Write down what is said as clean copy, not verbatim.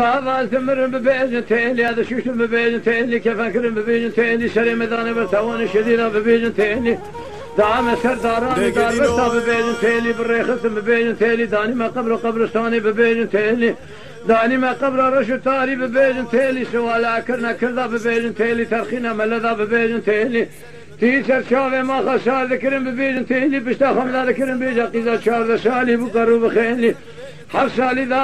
هذا ثمر ببيجن تيلي هذا شوش ببيجن تيلي كيف أكرم ببيجن تيلي شري مدان برتوان شديدة ببيجن تيلي دعم سرداران دار برتا ببيجن تيلي بالريخص ببيجن تيلي داني ما قبر قبرستاني ببيجن تيلي داني ما قبر رشو تاري ببيجن تيلي سوالا كرنا كردا ببيجن تيلي ترخينا ملدا ببيجن تيلي تيسر شاوه ما خسار ذكرن ببيجن تيلي بشتا خمدا ذكرن بيجا قيزا شار ذا سالي بقرو بخيلي حر سالي